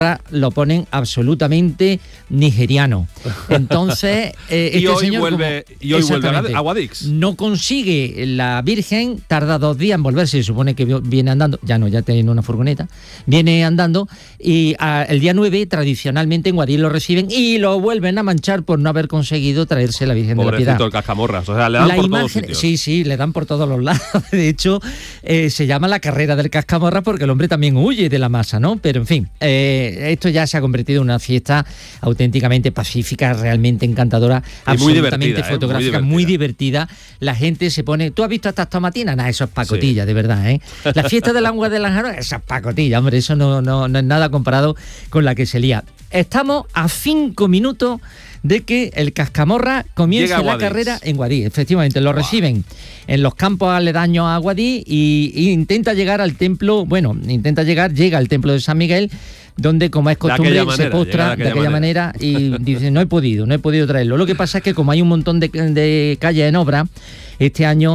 lo ponen absolutamente nigeriano. Entonces, y hoy vuelve a Guadix. No consigue la Virgen, tarda 2 días en volverse, se supone que viene andando, ya tiene una furgoneta, viene andando, y el día 9 tradicionalmente en Guadix lo reciben y lo vuelven a manchar por no haber conseguido traerse la Virgen de la Piedad. Pobrecito el Cascamorras, o sea, le dan por todos sitios. Sí, le dan por todos los lados. De hecho, se llama la carrera del Cascamorras porque el hombre también huye de la masa, ¿no? Pero en fin, esto ya se ha convertido en una fiesta auténticamente pacífica, realmente encantadora, absolutamente fotográfica, muy divertida. La gente se pone... ¿Tú has visto estas tomatinas? Nah, eso es pacotilla, de verdad, ¿eh? La fiesta del agua de Lanjarón, esa es pacotilla, hombre, eso no es nada comparado con la que se lía. Estamos a 5 minutos de que el Cascamorra comience la carrera en Guadix. Efectivamente, lo reciben en los campos aledaños a Guadix y intenta llegar al templo, llega al templo de San Miguel, donde, como es costumbre, se postra de aquella manera y dice, no he podido traerlo. Lo que pasa es que como hay un montón de calles en obra, este año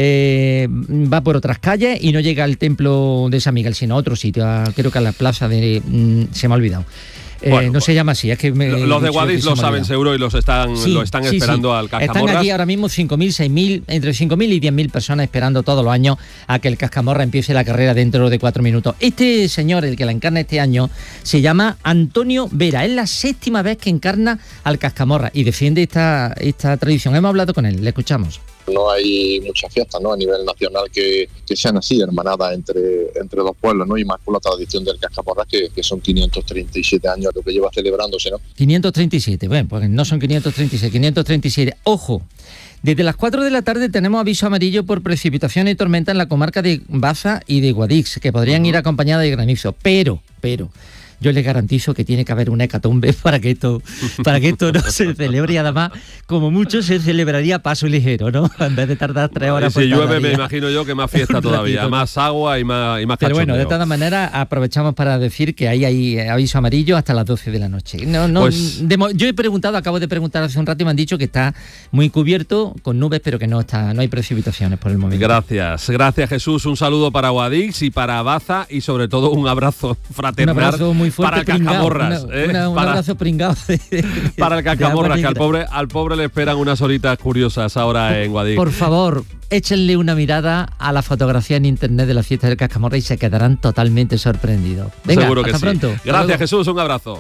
va por otras calles y no llega al templo de San Miguel, sino a otro sitio, creo que a la plaza de... se me ha olvidado. No se llama así, es que los de Guadix lo saben seguro y lo están esperando al Cascamorras. Están aquí ahora mismo 5.000, 6.000, entre 5.000 y 10.000 personas esperando todos los años a que el Cascamorra empiece la carrera dentro de 4 minutos. Este señor, el que la encarna este año, se llama Antonio Vera. Es la 7ª vez que encarna al Cascamorra y defiende esta tradición. Hemos hablado con él, le escuchamos. No hay muchas fiestas, ¿no?, a nivel nacional que sean así, hermanadas entre dos pueblos, ¿no?, y más por la tradición del Cascamorras, que son 537 años lo que lleva celebrándose, ¿no? 537, bueno, pues no son 536, 537. Ojo, desde las 4 de la tarde tenemos aviso amarillo por precipitación y tormenta en la comarca de Baza y de Guadix, que podrían ir acompañadas de granizo, pero yo les garantizo que tiene que haber una hecatombe para que esto no se celebre, y además, como mucho, se celebraría a paso ligero, ¿no? En vez de tardar 3 horas. Si llueve, me imagino yo que más fiesta todavía, ratito, más agua y más cachondeo. Pero bueno, de todas maneras, aprovechamos para decir que hay aviso amarillo hasta las 12 de la noche. Yo acabo de preguntar hace un rato y me han dicho que está muy cubierto con nubes, pero que no hay precipitaciones por el momento. Gracias Jesús, un saludo para Guadix y para Baza y sobre todo un abrazo fraternal. Un abrazo muy fuerte para el Cascamorras, un abrazo pringado para el Cascamorras, que al pobre le esperan unas horitas curiosas ahora en Guadix. Por favor, échenle una mirada a la fotografía en internet de la fiesta del Cascamorras y se quedarán totalmente sorprendidos. Venga, seguro que hasta pronto. Gracias Jesús, un abrazo.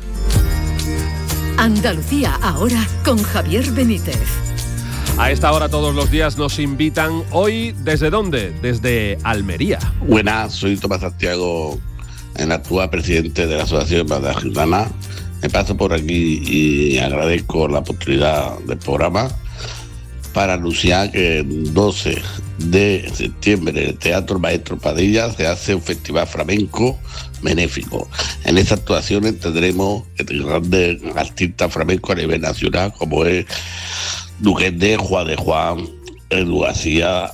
Andalucía ahora con Javier Benítez. A esta hora todos los días nos invitan. Hoy, ¿desde dónde? Desde Almería. Buenas, soy Tomás Santiago, el actual presidente de la Asociación de Hermandad Gitana. Me paso por aquí y agradezco la oportunidad del programa para anunciar que el 12 de septiembre en el Teatro Maestro Padilla se hace un festival flamenco benéfico. En esas actuaciones tendremos grandes artistas flamencos a nivel nacional, como es Duquesne, Juan de Juan, Edu García,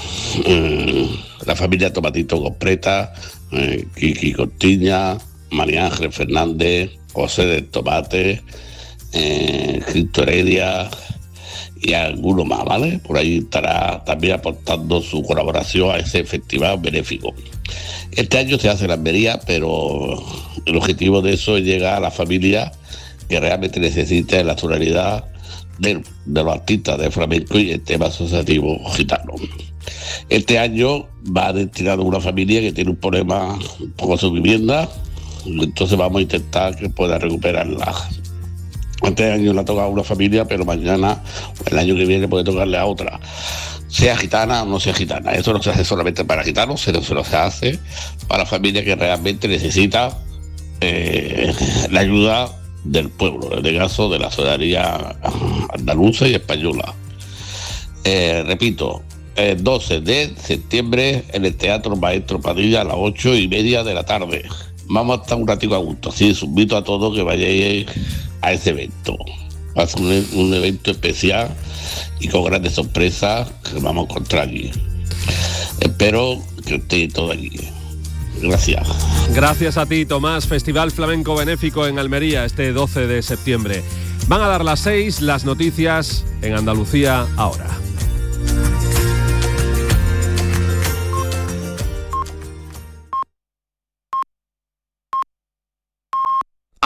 la familia Tomatito Completa, Kiki Cortiña, María Ángel Fernández, José del Tomate, Cristo Heredia y alguno más, ¿vale? Por ahí estará también aportando su colaboración a ese festival benéfico. Este año se hace en Almería, pero el objetivo de eso es llegar a la familia que realmente necesita la solidaridad de los artistas de flamenco y el tema asociativo gitano. Este año va destinado a una familia que tiene un problema un poco con su vivienda, entonces vamos a intentar que pueda recuperarla. Este año le ha tocado a una familia, pero mañana o el año que viene puede tocarle a otra, sea gitana o no sea gitana. Eso no se hace solamente para gitanos, sino se hace para la familia que realmente necesita la ayuda del pueblo, en este caso de la solidaridad andaluza y española. Repito, el 12 de septiembre en el Teatro Maestro Padilla a las 8:30 de la tarde. Vamos a estar un ratito a gusto, así os invito a todos que vayáis a ese evento. Va a ser un evento especial y con grandes sorpresas que vamos a encontrar aquí. Espero que estéis todos aquí. Gracias. Gracias a ti, Tomás. Festival Flamenco Benéfico en Almería este 12 de septiembre. Van a dar las 6, las noticias en Andalucía ahora.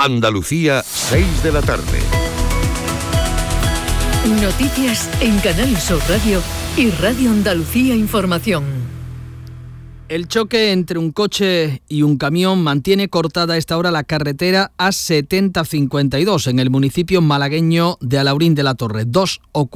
Andalucía, 6 de la tarde. Noticias en Canal Sur Radio y Radio Andalucía Información. El choque entre un coche y un camión mantiene cortada a esta hora la carretera A7052 en el municipio malagueño de Alaurín de la Torre. Dos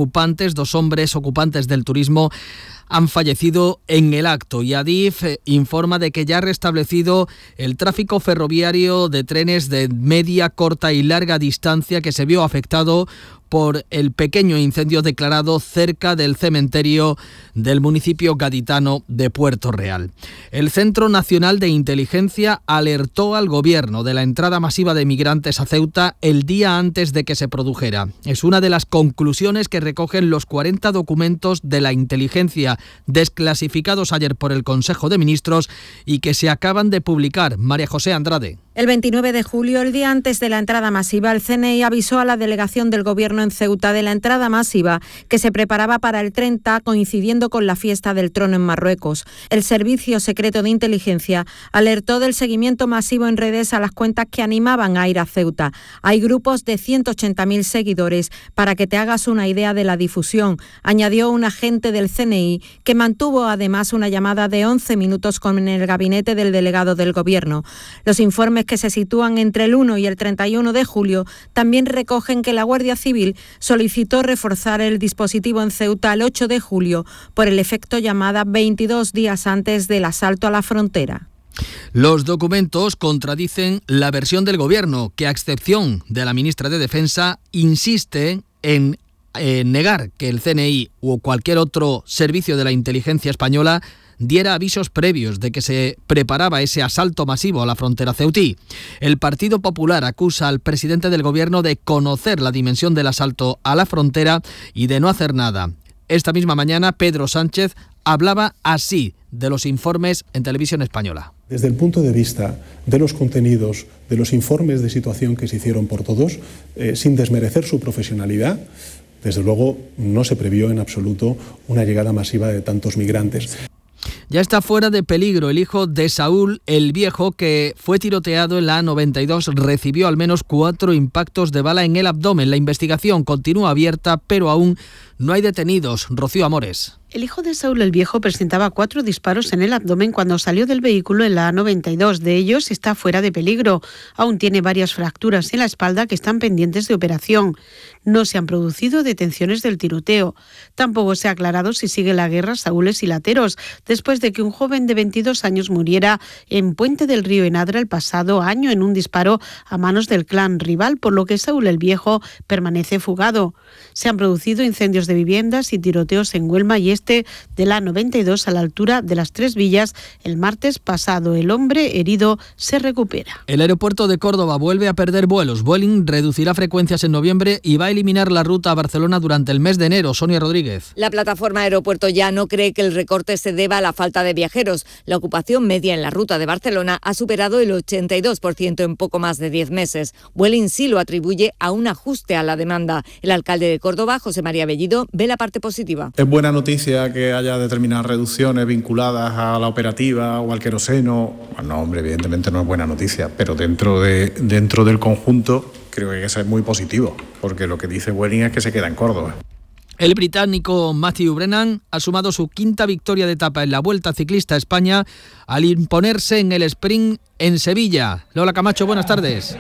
hombres ocupantes del turismo, han fallecido en el acto y Adif informa de que ya ha restablecido el tráfico ferroviario de trenes de media, corta y larga distancia que se vio afectado por el pequeño incendio declarado cerca del cementerio del municipio gaditano de Puerto Real. El Centro Nacional de Inteligencia alertó al gobierno de la entrada masiva de migrantes a Ceuta el día antes de que se produjera. Es una de las conclusiones que recogen los 40 documentos de la inteligencia desclasificados ayer por el Consejo de Ministros y que se acaban de publicar. María José Andrade. El 29 de julio, el día antes de la entrada masiva, el CNI avisó a la delegación del Gobierno en Ceuta de la entrada masiva que se preparaba para el 30, coincidiendo con la fiesta del trono en Marruecos. El Servicio Secreto de Inteligencia alertó del seguimiento masivo en redes a las cuentas que animaban a ir a Ceuta. Hay grupos de 180.000 seguidores, para que te hagas una idea de la difusión, añadió un agente del CNI, que mantuvo además una llamada de 11 minutos con el gabinete del delegado del Gobierno. Los informes que se sitúan entre el 1 y el 31 de julio también recogen que la Guardia Civil solicitó reforzar el dispositivo en Ceuta el 8 de julio por el efecto llamada 22 días antes del asalto a la frontera. Los documentos contradicen la versión del Gobierno, que a excepción de la ministra de Defensa insiste en negar que el CNI o cualquier otro servicio de la inteligencia española diera avisos previos de que se preparaba ese asalto masivo a la frontera ceutí. El Partido Popular acusa al presidente del Gobierno de conocer la dimensión del asalto a la frontera y de no hacer nada. Esta misma mañana, Pedro Sánchez hablaba así de los informes en Televisión Española. Desde el punto de vista de los contenidos, de los informes de situación que se hicieron por todos, sin desmerecer su profesionalidad, desde luego no se previó en absoluto una llegada masiva de tantos migrantes. Ya está fuera de peligro el hijo de Saúl el Viejo, que fue tiroteado en la A92. Recibió al menos 4 impactos de bala en el abdomen. La investigación continúa abierta, pero aún no hay detenidos. Rocío Amores. El hijo de Saúl el Viejo presentaba 4 disparos en el abdomen cuando salió del vehículo en la A92. De ellos está fuera de peligro. Aún tiene varias fracturas en la espalda que están pendientes de operación. No se han producido detenciones del tiroteo. Tampoco se ha aclarado si sigue la guerra Saúles y Lateros, después de que un joven de 22 años muriera en Puente del Río en Adra el pasado año en un disparo a manos del clan rival, por lo que Saúl el Viejo permanece fugado. Se han producido incendios de viviendas y tiroteos en Huelma y de la 92 a la altura de las Tres Villas el martes pasado. El hombre herido se recupera. El aeropuerto de Córdoba vuelve a perder vuelos. Vueling reducirá frecuencias en noviembre y va a eliminar la ruta a Barcelona durante el mes de enero. Sonia Rodríguez. La plataforma Aeropuerto Ya no cree que el recorte se deba a la falta de viajeros. La ocupación media en la ruta de Barcelona ha superado el 82% en poco más de 10 meses. Vueling sí lo atribuye a un ajuste a la demanda. El alcalde de Córdoba, José María Bellido, ve la parte positiva. Es buena noticia que haya determinadas reducciones vinculadas a la operativa o al queroseno. Bueno, hombre, evidentemente no es buena noticia, pero dentro del conjunto creo que es muy positivo, porque lo que dice Vueling es que se queda en Córdoba. El británico Matthew Brennan ha sumado su 5ª victoria de etapa en la Vuelta Ciclista a España al imponerse en el sprint en Sevilla. Lola Camacho, buenas tardes.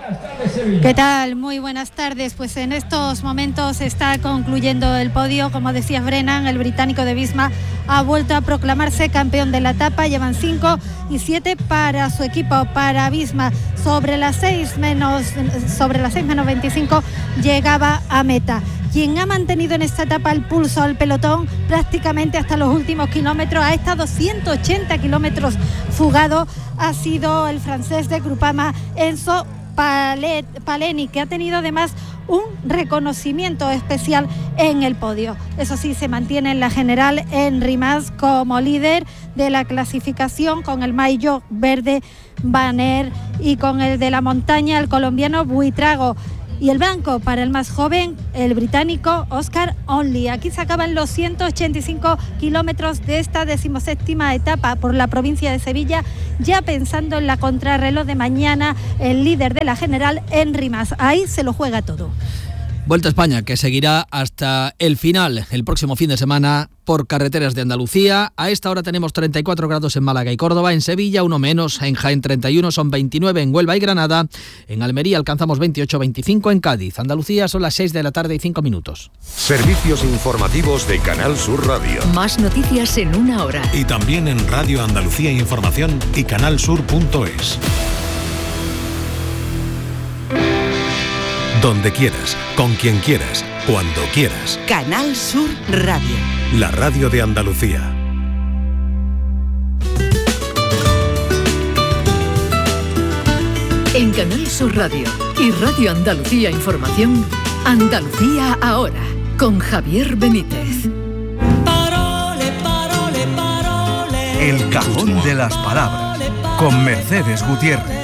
¿Qué tal? Muy buenas tardes. Pues en estos momentos está concluyendo el podio. Como decía Brennan, el británico de Visma ha vuelto a proclamarse campeón de la etapa. Llevan 5 y 7 para su equipo, para Visma. Sobre las 6 menos 25 llegaba a meta. Quien ha mantenido en esta etapa el pulso al pelotón prácticamente hasta los últimos kilómetros, ha estado 180 kilómetros fugado, ha sido el francés de Groupama, Enzo Paleni, que ha tenido además un reconocimiento especial en el podio. Eso sí, se mantiene en la general Henry Mas como líder de la clasificación, con el maillot verde Banner y con el de la montaña el colombiano Buitrago. Y el blanco para el más joven, el británico Oscar Onley. Aquí se acaban los 185 kilómetros de esta 17ª etapa por la provincia de Sevilla, ya pensando en la contrarreloj de mañana, el líder de la general, Henry Mas. Ahí se lo juega todo. Vuelta a España, que seguirá hasta el final, el próximo fin de semana, por carreteras de Andalucía. A esta hora tenemos 34 grados en Málaga y Córdoba, en Sevilla 1 menos, en Jaén 31, son 29 en Huelva y Granada, en Almería alcanzamos 28-25 en Cádiz. Andalucía son las 6 de la tarde y 5 minutos. Servicios informativos de Canal Sur Radio. Más noticias en una hora. Y también en Radio Andalucía Información y canalsur.es. Donde quieras, con quien quieras, cuando quieras. Canal Sur Radio. La radio de Andalucía. En Canal Sur Radio y Radio Andalucía Información, Andalucía ahora, con Javier Benítez. El cajón de las palabras, con Mercedes Gutiérrez.